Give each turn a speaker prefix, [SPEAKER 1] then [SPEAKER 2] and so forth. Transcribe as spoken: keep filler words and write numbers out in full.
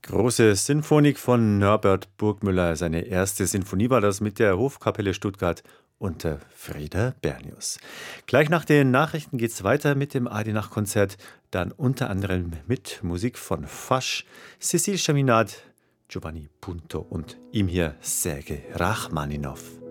[SPEAKER 1] Große Sinfonik von Norbert Burgmüller. Seine erste Sinfonie war das mit der Hofkapelle Stuttgart unter Frieder Bernius. Gleich nach den Nachrichten geht's weiter mit dem Adinach-Konzert, dann unter anderem mit Musik von Fasch, Cécile Chaminade, Giovanni Punto und ihm hier Sergei Rachmaninov.